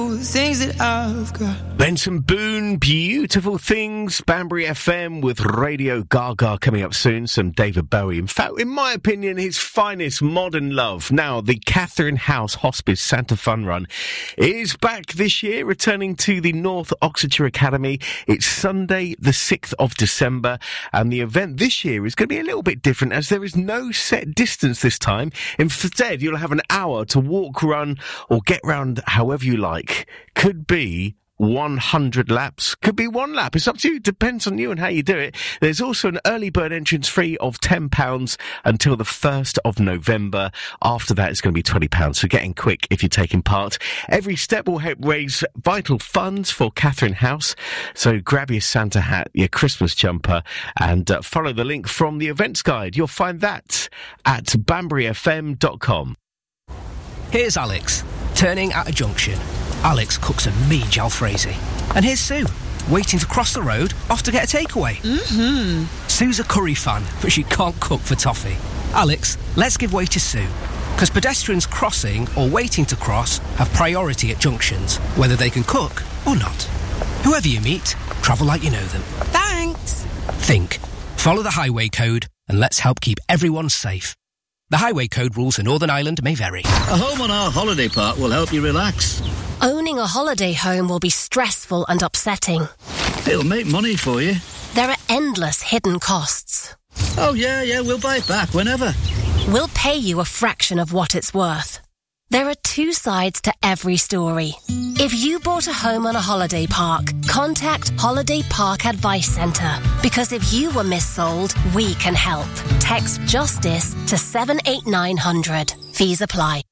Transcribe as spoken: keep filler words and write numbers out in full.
Things that I've got. Benson Boone, Beautiful Things, Banbury F M with Radio Gaga coming up soon, some David Bowie. In fact, in my opinion, his finest modern love. Now, the Catherine House Hospice Santa Fun Run is back this year, returning to the North Oxfordshire Academy. It's Sunday, the sixth of December, and the event this year is going to be a little bit different as there is no set distance this time. Instead, you'll have an hour to walk, run, or get round however you like. Could be one hundred laps, could be one lap. It's up to you. Depends on you and how you do it. There's also an early bird entrance fee of ten pounds until the first of November. After that, it's going to be twenty pounds. So get in quick if you're taking part. Every step will help raise vital funds for Catherine House. So grab your Santa hat, your Christmas jumper, and uh, follow the link from the events guide. You'll find that at banbury f m dot com. Here's Alex, turning at a junction. Alex cooks a mean jalfrezi. And here's Sue, waiting to cross the road, off to get a takeaway. Mm-hmm. Sue's a curry fan, but she can't cook for toffee. Alex, let's give way to Sue. Because pedestrians crossing or waiting to cross have priority at junctions, whether they can cook or not. Whoever you meet, travel like you know them. Thanks. Think. Follow the highway code and let's help keep everyone safe. The highway code rules for Northern Ireland may vary. A home on our holiday park will help you relax. Owning a holiday home will be stressful and upsetting. It'll make money for you. There are endless hidden costs. Oh, yeah, yeah, we'll buy it back whenever. We'll pay you a fraction of what it's worth. There are two sides to every story. If you bought a home on a holiday park, contact Holiday Park Advice Centre. Because if you were missold, we can help. Text JUSTICE to seven eight nine hundred. Fees apply.